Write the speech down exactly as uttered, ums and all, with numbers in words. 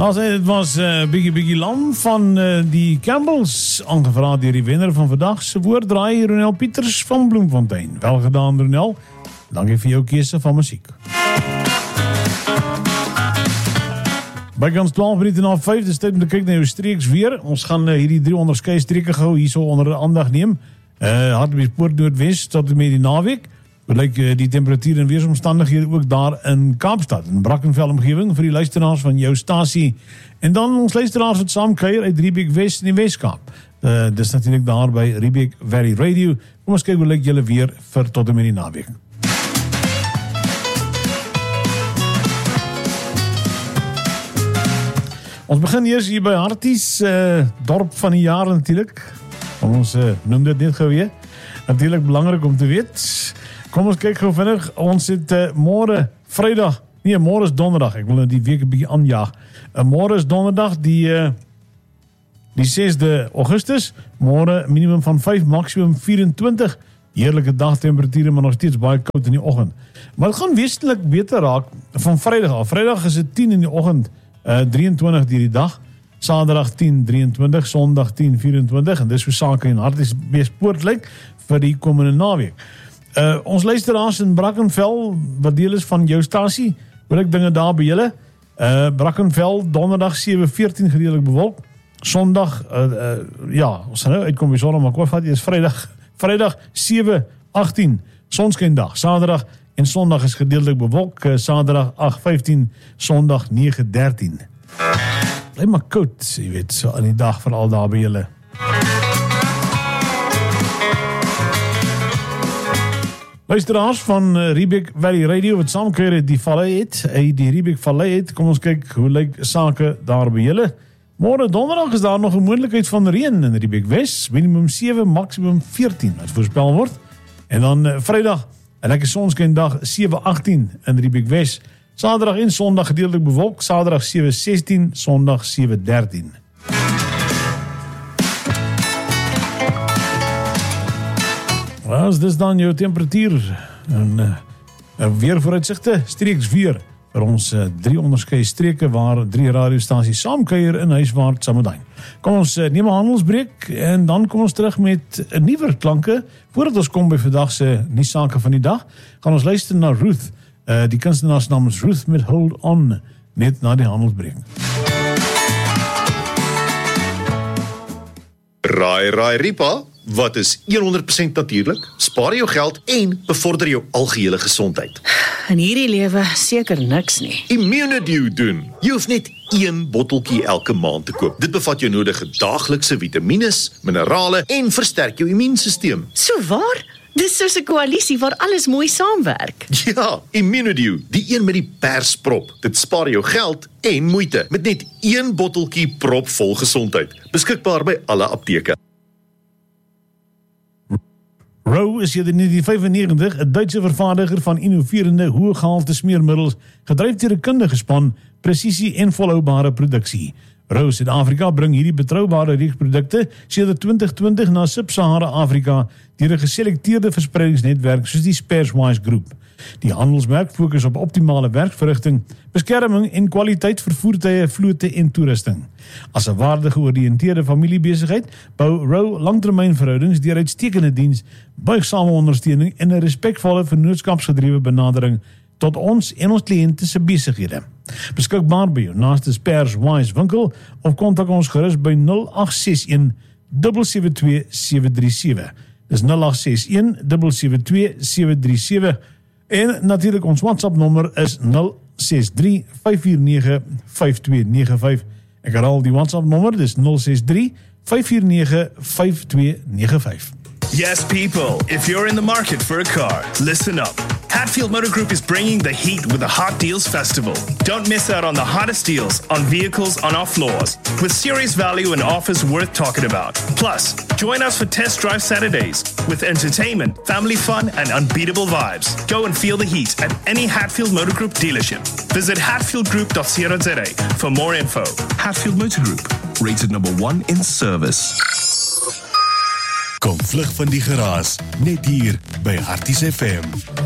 Nou, het was uh, Biggie Biggie Lam van uh, die Campbells, aangevraagd deur die wenner van vandag se woorddraai, Ronel Pieters van Bloemfontein. Wel gedaan, Ronel. Dankie vir jou keuse van musiek. Bykans twaalf minute na vyf, dis tyd om te kyk na jou streeks weer. Ons gaan uh, hierdie drie onderskeie streke gou hierso onder de aandag neem. Uh, Hartbeespoort Noordwes tot en met die naweek. Blyk uh, die temperatuur en weersomstandighede ook daar in Kaapstad, in Brackenfell omgewing, vir die luisteraars van jou stasie. En dan ons luisteraars wat saam kuier uit Riebeek West in die Weskaap. Uh, dis natuurlik daar by Riebeek Valley Radio. Kom ons kyk hoe lyk julle weer vir tot en met die naweek. Ons begin eers hier by Harties, uh, dorp van die jaar natuurlik. Ons uh, noem dit net gou weer. Natuurlik belangrik om te weet. Kom ons kyk gou vinnig. Ons het uh, môre Vrydag, nee, môre is donderdag. Ek wil nou die week 'n bietjie aanjaag. Uh, môre is donderdag die uh, die sesde Augustus. Môre minimum van vyf, maksimum vyf-en-twintig. Heerlike dagtemperature, maar nog steeds baie koud in die oggend. Maar dit gaan wesentlik beter raak van Vrydag af. Vrydag is dit tien in die oggend, uh, drieëntwintig deur die dag. Saterdag tien drieëntwintig, Sondag tien vyf-en-twintig. En dis hoe sake in Hartbeespoort lyk vir die komende naweek. Uh, ons luisteraars in Brackenfell, wat deel is van jou stasie, wil ek dinge daar by julle. Uh, Brackenfell, donderdag sewe veertien gedeeltelik bewolk. Sondag, uh, uh, ja, ons gaan nou uitkom by Sondag, maar kom vat jy is Vrydag, Vrydag sewe agtien, sonskyndag. Saterdag en Sondag is gedeeltelik bewolk. Uh, Saterdag agt vyftien, Sondag nege dertien. Bly maar koud, jy weet, so aan die dag veral daar by julle. Luisteraars van uh, Riebeek Valley Radio wat saamkuier het die Vallei het, uit die Riebeek Vallei het, kom ons kyk hoe lyk sake daar by julle. Môre donderdag is daar nog 'n moontlikheid van reën in Riebeek Wes, minimum sewe, maksimum veertien, wat voorspel word. En dan uh, Vrydag, 'n lekker sonskyndag, sewe agtien in Riebeek Wes. Saterdag en Sondag gedeeltelik bewolk, Saterdag sewe sestien, Sondag sewe dertien. As dis dan jou temperatuur en uh, weer vooruitsigte, streeks weer vir ons uh, drie onderskeie streke waar drie radiostasies saamkuier in Huiswaard Samodijn. Kom ons uh, neem 'n handelsbreek en dan kom ons terug met 'n nuwer klanke. Voordat ons kom by vandag se nuussake van die dag, gaan ons luister na Ruth. Uh, die kunstenaar se naam is Ruth met Hold On, net na die handelsbreek. Raai, raai, Ripa, wat is honderd persent natuurlik, spaar jou geld en bevorder jou algehele gesondheid? In hierdie lewe seker niks nie. Immunedew doen. Jy hoef net een botteltjie elke maand te koop. Dit bevat jou nodige daaglikse vitamines, minerale en versterk jou immuunstelsel. So waar? Dis soos 'n koalisie waar alles mooi saamwerk. Ja, Immunedew, die een met die persprop. Dit spaar jou geld en moeite met net een botteltjie propvol gesondheid. Beskikbaar by alle apteke. Rowe is in negentien vyfennegentig 'n Duitse vervaardiger van innoverende hoëgehalte smeermiddels, gedryf deur 'n kundige span, presisie en volhoubare produksie. Rowe Suid-Afrika bring hierdie betroubare reeks produkte sedert twintig twintig na Sub-Sahara Afrika deur 'n geselekteerde verspreidingsnetwerk soos die Spareswise Groep. Die handelsmerk fokus op optimale werkverrigting, beskerming en kwaliteit vir voertuie, vlote en toerusting. As 'n waardegeoriënteerde familiebesigheid bou Rowe langtermynverhoudings deur uitstekende diens, buigsame ondersteuning en 'n respekvolle vennootskapsgedrewe benadering tot ons en ons kliënte se besighede. Beskikbaar by jou naaste Spareswise winkel of kontak ons gerus by nul agt ses een, sewe sewe twee, sewe drie sewe. Dis nul agt ses een, sewe sewe twee, sewe drie sewe. En natuurlik ons WhatsApp nommer is nul ses drie, vyf vier nege, vyf twee nege vyf. Ek herhaal die WhatsApp nommer, dis nul ses drie, vyf vier nege, vyf twee nege vyf. Yes, people, if you're in the market for a car, listen up. Hatfield Motor Group is bringing the heat with the Hot Deals Festival. Don't miss out on the hottest deals on vehicles on our floors, with serious value and offers worth talking about. Plus, join us for Test Drive Saturdays, with entertainment, family fun, and unbeatable vibes. Go and feel the heat at any Hatfield Motor Group dealership. Visit hatfield group dot co dot za for more info. Hatfield Motor Group, rated number one in service. Kom vlug van die geraas, net hier by Harties F M.